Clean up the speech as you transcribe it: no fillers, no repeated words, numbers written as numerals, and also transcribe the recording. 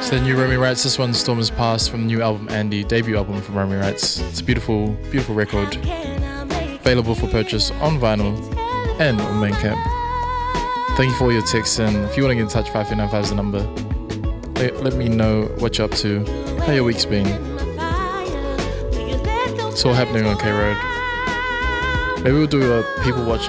So the new Romy Writes, this one, Storm Has Passed, from the new album Andy, debut album from Romy Writes. It's a beautiful, beautiful record. Available for purchase on vinyl and on Bandcamp. Thank you for all your texts, and if you want to get in touch, 5395 is the number. Let me know what you're up to, how your week's been. It's all happening on K Road. Maybe we'll do a people watch